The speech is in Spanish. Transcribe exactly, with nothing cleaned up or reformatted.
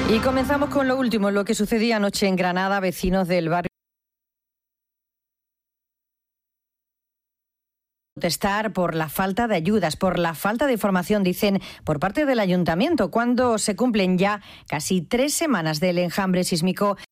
Y comenzamos con lo último, lo que sucedía anoche en Granada. Vecinos del barrio protestar por la falta de ayudas, por la falta de información, dicen, por parte del ayuntamiento, cuando se cumplen ya casi tres semanas del enjambre sísmico